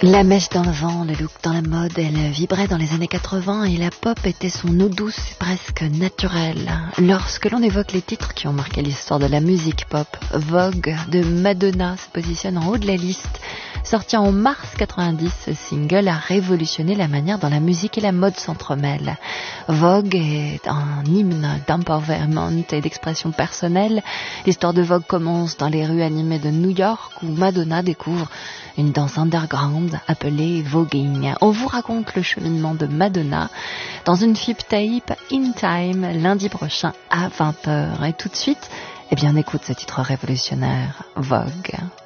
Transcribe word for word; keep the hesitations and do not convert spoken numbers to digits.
La mèche dans le vent, le look dans la mode, elle vibrait dans les années quatre-vingts et la pop était son eau douce presque naturelle. Lorsque l'on évoque les titres qui ont marqué l'histoire de la musique pop, Vogue de Madonna se positionne en haut de la liste. Sorti en mars quatre-vingt-dix, ce single a révolutionné la manière dont la musique et la mode s'entremêlent. Vogue est un hymne d'empowerment et d'expression personnelle. L'histoire de Vogue commence dans les rues animées de New York où Madonna découvre une danse underground appelée voguing. On vous raconte le cheminement de Madonna dans une flip tape In Time lundi prochain à vingt heures. Et tout de suite, eh bien, on écoute ce titre révolutionnaire, Vogue.